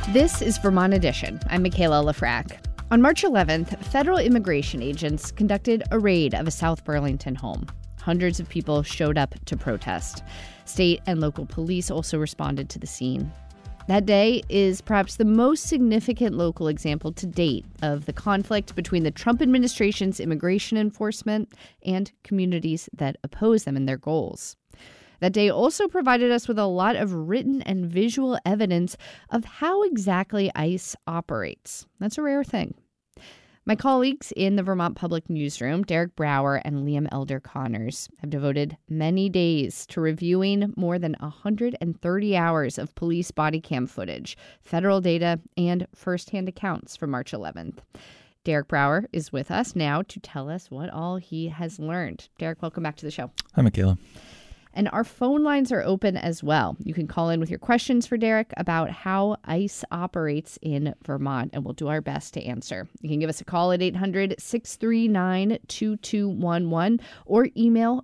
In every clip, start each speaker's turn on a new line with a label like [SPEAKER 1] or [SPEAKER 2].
[SPEAKER 1] This is Vermont Edition. I'm Michaela Lafrac. On March 11th, federal immigration agents conducted a raid of a South Burlington home. Hundreds of people showed up to protest. State and local police also responded to the scene. That day is perhaps the most significant local example to date of the conflict between the Trump administration's immigration enforcement and communities that oppose them and their goals. That day also provided us with a lot of written and visual evidence of how exactly ICE operates. That's a rare thing. My colleagues in the Vermont Public Newsroom, Derek Brower and Liam Elder Connors, have devoted many days to reviewing more than 130 hours of police body cam footage, federal data, and firsthand accounts from March 11th. Derek Brower is with us now to tell us what all he has learned. Derek, welcome back to the show.
[SPEAKER 2] Hi, Michaela.
[SPEAKER 1] And our phone lines are open as well. You can call in with your questions for Derek about how ICE operates in Vermont, and we'll do our best to answer. You can give us a call at 800-639-2211 or email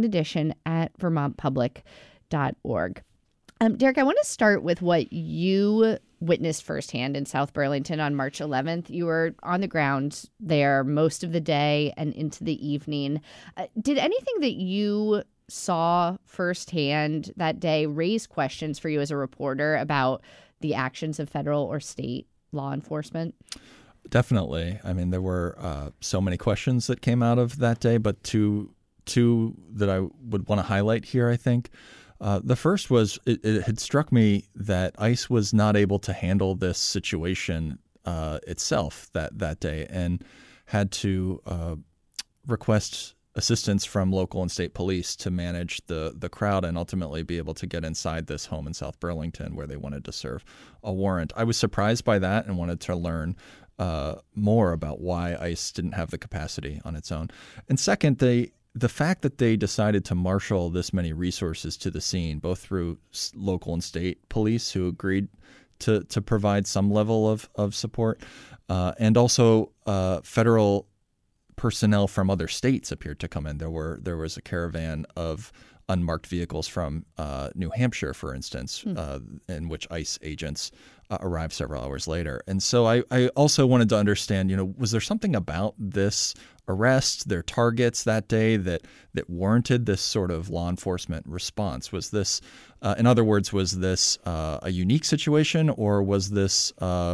[SPEAKER 1] vermontedition@vermontpublic.org. Derek, I want to start with what you witnessed firsthand in South Burlington on March 11th. You were on the ground there most of the day and into the evening. Did anything that you saw firsthand that day raise questions for you as a reporter about the actions of federal or state law enforcement?
[SPEAKER 2] Definitely. I mean, there were so many questions that came out of that day, but two that I would want to highlight here, I think. The first was it had struck me that ICE was not able to handle this situation itself that day and had to request assistance from local and state police to manage the crowd and ultimately be able to get inside this home in South Burlington where they wanted to serve a warrant. I was surprised by that and wanted to learn more about why ICE didn't have the capacity on its own. And second, the fact that they decided to marshal this many resources to the scene, both through local and state police who agreed to provide some level of support, and also federal personnel from other states appeared to come in. There was a caravan of unmarked vehicles from New Hampshire, for instance, in which ICE agents arrived several hours later. And so I also wanted to understand, was there something about this arrest, their targets that day that warranted this sort of law enforcement response? Was this, in other words, was this a unique situation, or was this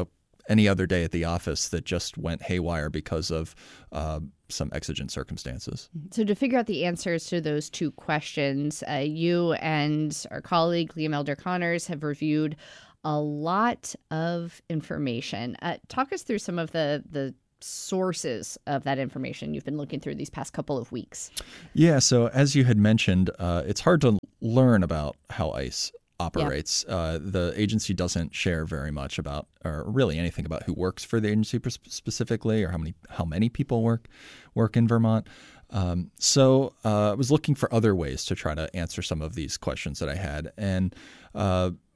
[SPEAKER 2] any other day at the office that just went haywire because of some exigent circumstances?
[SPEAKER 1] So to figure out the answers to those two questions, you and our colleague Liam Elder Connors have reviewed a lot of information. Talk us through some of the sources of that information you've been looking through these past couple of weeks.
[SPEAKER 2] Yeah, so as you had mentioned, it's hard to learn about how ICE operates. Yeah. The agency doesn't share very much about, or really anything about who works for the agency specifically, or how many people work in Vermont. So I was looking for other ways to try to answer some of these questions that I had. And